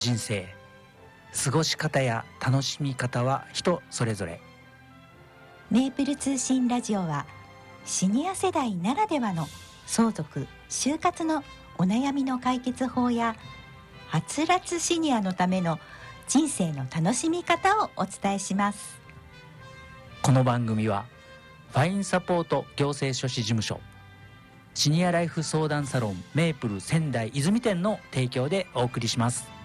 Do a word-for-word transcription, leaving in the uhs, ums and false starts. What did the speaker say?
人生、過ごし方や楽しみ方は人それぞれ。 メープル通信ラジオはシニア世代ならではの相続・就活のお悩みの解決法や、はつらつシニアのための人生の楽しみ方をお伝えします。 この番組はファインサポート行政書士事務所、シニアライフ相談サロンメープル仙台泉店の提供でお送りします。